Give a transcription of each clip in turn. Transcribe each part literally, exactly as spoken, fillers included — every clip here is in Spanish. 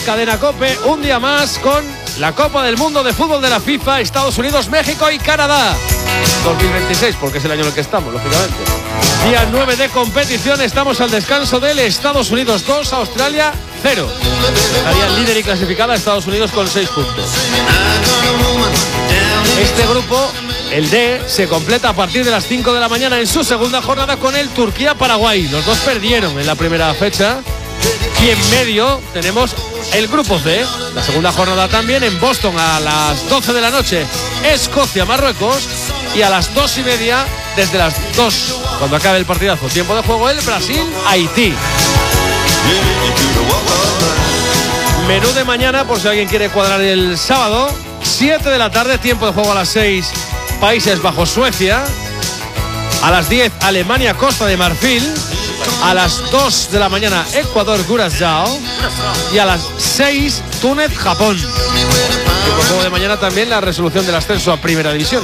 Cadena COPE, un día más con la Copa del Mundo de Fútbol de la FIFA, Estados Unidos, México y Canadá. dos mil veintiséis, porque es el año en el que estamos, lógicamente. Día nueve de competición, estamos al descanso del Estados Unidos dos, Australia cero. Estaría líder y clasificada Estados Unidos con seis puntos. Este grupo, el D, se completa a partir de las cinco de la mañana en su segunda jornada con el Turquía-Paraguay. Los dos perdieron en la primera fecha. Y en medio tenemos el grupo C, la segunda jornada también en Boston a las doce de la noche, Escocia-Marruecos, y a las dos y media, desde las dos, cuando acabe el partidazo, tiempo de juego, el Brasil-Haití. Menú de mañana, por si alguien quiere cuadrar el sábado, siete de la tarde, tiempo de juego a las seis, Países Bajos-Suecia. A las diez, Alemania-Costa de Marfil. A las dos de la mañana, Ecuador-Curazao. Y a las seis, Túnez-Japón. Y por juego de mañana también la resolución del ascenso a Primera División.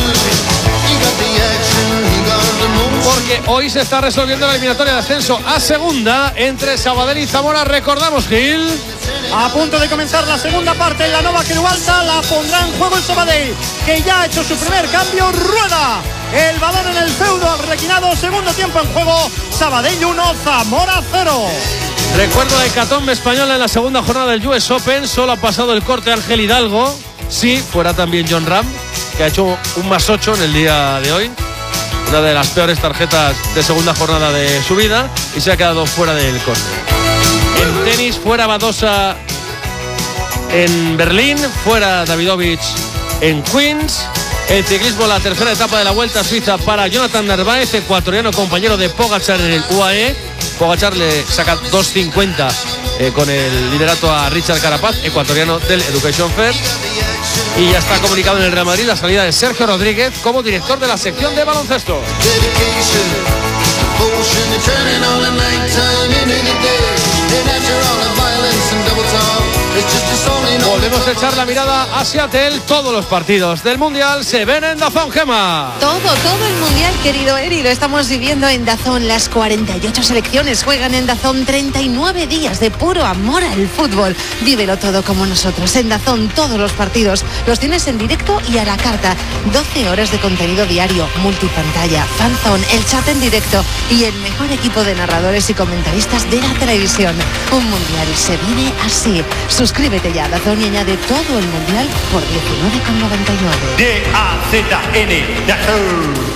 Porque hoy se está resolviendo la eliminatoria de ascenso a Segunda entre Sabadell y Zamora. Recordamos, Gil. A punto de comenzar la segunda parte en la Nova Querubanta, la pondrá en juego el Sabadell, que ya ha hecho su primer cambio. Rueda el balón en el feudo al requinado. Segundo tiempo en juego. Sabadell uno, Zamora cero. Recuerdo la hecatombe española en la segunda jornada del U S Open. Solo ha pasado el corte Ángel Hidalgo. Sí, fuera también John Ram, que ha hecho un más ocho en el día de hoy. Una de las peores tarjetas de segunda jornada de su vida, y se ha quedado fuera del corte. En tenis, fuera Badosa en Berlín, fuera Davidovich en Queens. En ciclismo, la tercera etapa de la Vuelta a Suiza para Jonathan Narváez, ecuatoriano, compañero de Pogačar en el U A E. Pogačar le saca dos cincuenta eh, con el liderato a Richard Carapaz, ecuatoriano del Education First. Y ya está comunicado en el Real Madrid la salida de Sergio Rodríguez como director de la sección de baloncesto. Volvemos a echar la mirada a Seattle. Todos los partidos del Mundial se ven en DAZN, Gemma. Todo, todo el Mundial, querido Eri, lo estamos viviendo en DAZN. Las cuarenta y ocho selecciones juegan en DAZN. treinta y nueve días de puro amor al fútbol. Vívelo todo como nosotros. En DAZN todos los partidos los tienes en directo y a la carta. doce horas de contenido diario, multipantalla, fanzone, el chat en directo y el mejor equipo de narradores y comentaristas de la televisión. Un Mundial se vive así. Suscríbete ya a DAZN y añade todo el Mundial por diecinueve con noventa y nueve. D A Z N, DAZN.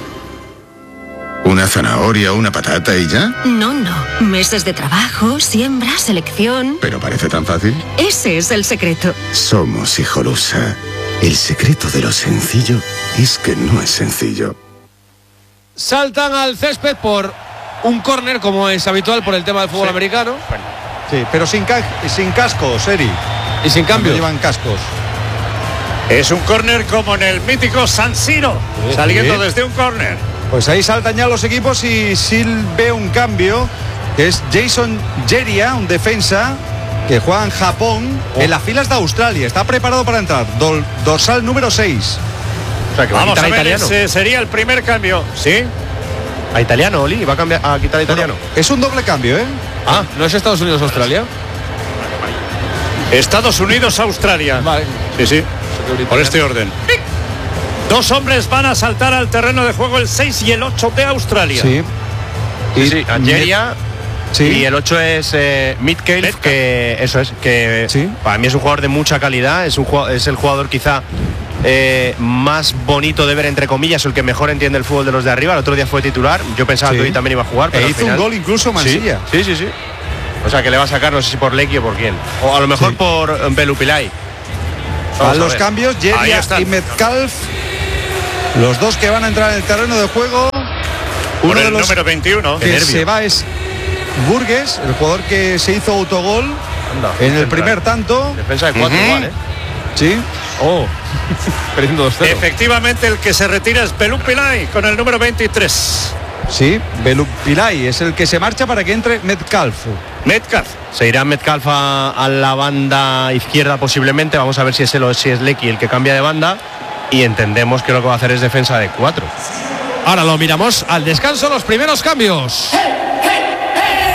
¿Una zanahoria, una patata y ya? No, no. Meses de trabajo, siembra, selección. ¿Pero parece tan fácil? Ese es el secreto. Somos Hijolusa. El secreto de lo sencillo es que no es sencillo. Saltan al césped por un córner, como es habitual por el tema del fútbol sí. americano. Sí, pero sin, ca sin cascos, Eri. Y sin cambio. No llevan cascos. Es un córner como en el mítico San Siro, sí, saliendo sí. desde un córner. Pues ahí saltan ya los equipos y sí ve un cambio, que es Jason Jeria, un defensa que juega en Japón, oh. en las filas de Australia. Está preparado para entrar. Dol dorsal número seis. O sea, que va Vamos a, quitar a ver, italiano. Ese sería el primer cambio. ¿Sí? A italiano, Oli, va a cambiar a quitar a italiano. Bueno, es un doble cambio, ¿eh? Ah, ¿no es Estados Unidos-Australia? Estados Unidos-Australia. Vale. Sí, sí. Por este orden. Dos hombres van a saltar al terreno de juego, el seis y el ocho de Australia. Sí. Sí, sí. Algeria. Sí. Y el ocho es eh, Metcalf, Metcalf, que eso es, que sí. para mí es un jugador de mucha calidad, es un jugador, es el jugador quizá eh, más bonito de ver, entre comillas, el que mejor entiende el fútbol de los de arriba. El otro día fue titular, yo pensaba sí. que hoy también iba a jugar, pero e al hizo final... un gol incluso Mansilla. Sí, sí, sí, sí. O sea, que le va a sacar, no sé si por Lecky o por quién. O a lo mejor sí. por Belupilay. A los cambios, Jeria y Metcalf, los dos que van a entrar en el terreno de juego. Uno de los número veintiuno. Que se va es Burgues, el jugador que se hizo autogol Anda, en el primer tanto. Defensa de cuatro uh-huh. igual, ¿eh? Sí. Oh. Efectivamente, el que se retira es Belupilay con el número veintitrés. Sí, Belupilay es el que se marcha para que entre Metcalf. Metcalf. Se irá Metcalf a, a la banda izquierda posiblemente. Vamos a ver si es él o si es Lecky el que cambia de banda. Y entendemos que lo que va a hacer es defensa de cuatro. Ahora lo miramos al descanso, los primeros cambios.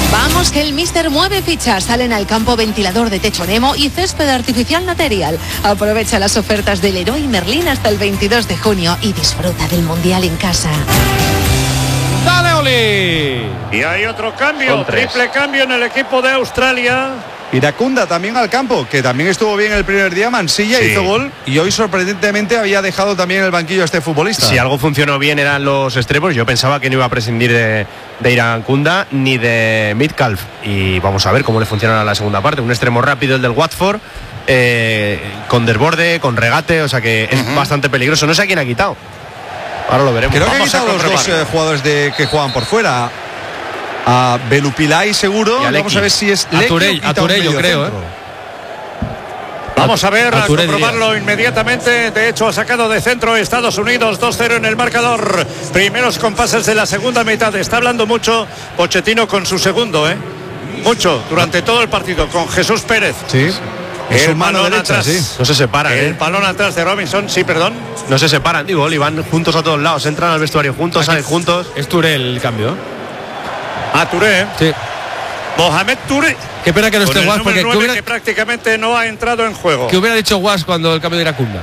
Vamos que el míster mueve fichas. Salen al campo ventilador de techo Nemo y césped artificial Material. Aprovecha las ofertas del Leroy Merlin hasta el veintidós de junio y disfruta del Mundial en casa. ¡Dale, Oli! Y hay otro cambio, triple cambio en el equipo de Australia. Iracunda también al campo, que también estuvo bien el primer día. Mansilla sí. hizo gol y hoy sorprendentemente había dejado también el banquillo a este futbolista. Si algo funcionó bien eran los extremos. Yo pensaba que no iba a prescindir de, de Iracunda ni de Metcalf. Y vamos a ver cómo le funciona la segunda parte. Un extremo rápido, el del Watford, eh, con desborde, con regate, o sea que es uh-huh. bastante peligroso. No sé a quién ha quitado. Ahora lo veremos. Creo que vamos ha quitado los dos eh, jugadores de, que juegan por fuera. A Belupilay seguro. Y vamos a ver si es Lecky a Touré, yo creo. ¿eh? Vamos a ver, a, a comprobarlo diría. inmediatamente. De hecho, ha sacado de centro Estados Unidos dos cero en el marcador. Primeros compases de la segunda mitad. Está hablando mucho Pochettino con su segundo, ¿eh? Mucho, durante todo el partido, con Jesús Pérez. Sí. El es mano derecha, atrás. Sí. No se separan. El ¿eh? balón atrás de Robinson, sí, perdón. No se separan, digo, y van juntos a todos lados. Entran al vestuario juntos, Aquí salen juntos. Es Touré el cambio. A Touré. Sí. Mohamed Touré. Qué pena que no esté Guas porque que, hubiera... que prácticamente no ha entrado en juego. ¿Qué hubiera dicho Guas cuando el cambio de Iracunda?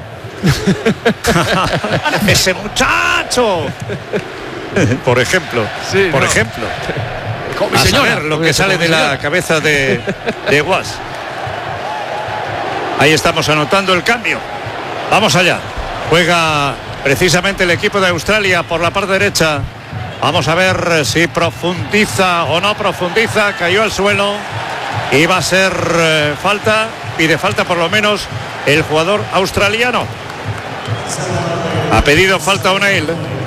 Ese muchacho. Por ejemplo. Sí, por no. ejemplo. Como a señora, saber lo que sale de la cabeza de, de Guas. Ahí estamos anotando el cambio. Vamos allá. Juega precisamente el equipo de Australia por la parte derecha. Vamos a ver si profundiza o no profundiza. Cayó al suelo. Y va a ser eh, falta. Pide falta por lo menos el jugador australiano. Ha pedido falta O'Neill.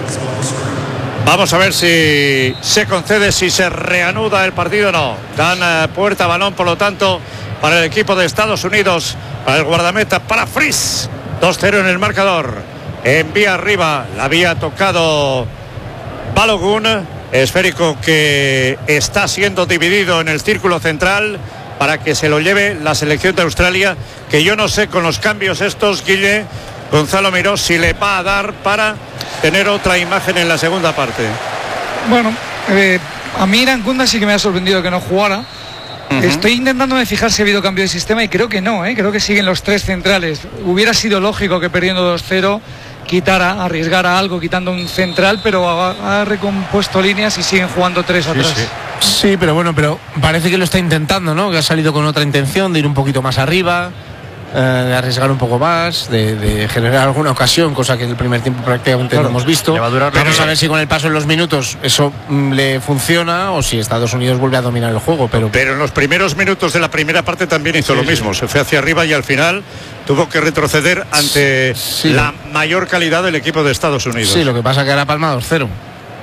Vamos a ver si se concede, si se reanuda el partido o no. Dan eh, puerta balón, por lo tanto, para el equipo de Estados Unidos. Para el guardameta, para Fries. dos cero en el marcador. Envía arriba. La había tocado Balogun, esférico que está siendo dividido en el círculo central para que se lo lleve la selección de Australia, que yo no sé con los cambios estos, Guille, Gonzalo Miró, si le va a dar para tener otra imagen en la segunda parte. Bueno, eh, a mí Iracunda sí que me ha sorprendido que no jugara. Uh-huh. Estoy intentándome fijar si ha habido cambio de sistema y creo que no, ¿eh? Creo que siguen los tres centrales. Hubiera sido lógico que perdiendo dos cero quitara, arriesgara algo quitando un central, pero ha, ha recompuesto líneas y siguen jugando tres sí, atrás. Sí. sí, pero bueno, pero parece que lo está intentando, ¿no? Que ha salido con otra intención de ir un poquito más arriba, eh, de arriesgar un poco más, de, de generar alguna ocasión, cosa que en el primer tiempo prácticamente claro, no hemos visto. Va a durar, Vamos pero... a ver si con el paso de los minutos eso mm, le funciona o si Estados Unidos vuelve a dominar el juego. Pero, pero en los primeros minutos de la primera parte también hizo sí, lo mismo, sí. Se fue hacia arriba y al final tuvo que retroceder ante sí, la mayor calidad del equipo de Estados Unidos. Sí, lo que pasa que ahora Palma dos cero.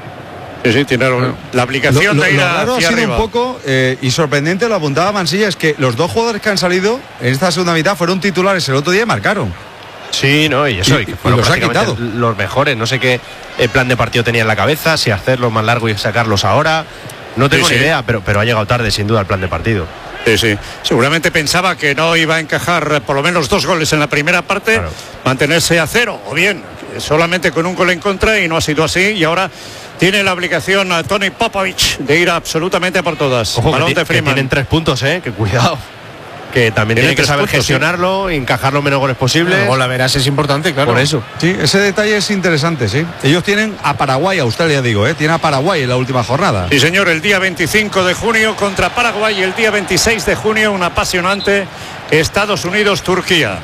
Sí, sí, tiene bueno, la aplicación lo, lo, de ir lo raro hacia ha sido arriba. Un poco, eh, y sorprendente, lo apuntaba Mansilla, es que los dos jugadores que han salido en esta segunda mitad fueron titulares el otro día y marcaron. Sí, no, y eso, y, y que fueron y los ha quitado. Los mejores. No sé qué el plan de partido tenía en la cabeza, si hacerlos más largo y sacarlos ahora. No tengo sí, ni sí. idea, pero, pero ha llegado tarde sin duda el plan de partido. Sí, sí. Seguramente pensaba que no iba a encajar por lo menos dos goles en la primera parte, claro. Mantenerse a cero, o bien solamente con un gol en contra, y no ha sido así, y ahora tiene la obligación a Tony Popovich de ir absolutamente por todas. Ojo, balón que, de Freeman. Que tienen tres puntos, eh, que cuidado. Que también tiene que saber puntos, gestionarlo, sí. encajar los menos goles posibles. Luego la verás, es importante, claro. Por eso. Sí, ese detalle es interesante, sí. Ellos tienen a Paraguay, a Australia digo, ¿eh? Tienen a Paraguay en la última jornada. Sí, señor, el día veinticinco de junio contra Paraguay y el día veintiséis de junio un apasionante Estados Unidos-Turquía.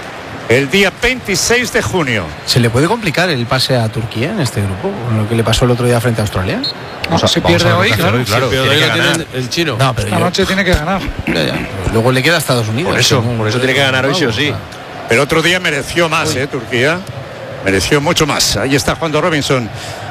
El día veintiséis de junio. ¿Se le puede complicar el pase a Turquía en este grupo? ¿Con lo que le pasó el otro día frente a Australia? No, se pierde hoy, claro. Hoy, claro. Se pierde hoy lo tiene el chino. No, pero Esta yo... noche tiene que ganar. Ya, ya. Luego le queda a Estados Unidos. Por eso, por eso tiene que ganar hoy sí o sí. Pero otro día mereció más, ¿eh? Turquía. Mereció mucho más. Ahí está Juan Robinson.